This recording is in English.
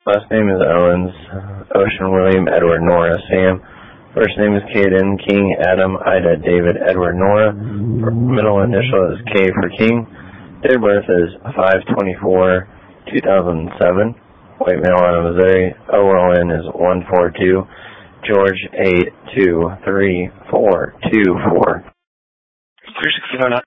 Last name is Owens. Ocean William Edward Nora Sam. First name is Caden King Adam Ida David Edward Nora. Middle initial is K for King. Date of birth is 5/24/2007. White male out of Missouri. OLN is 142. George 8234424. 360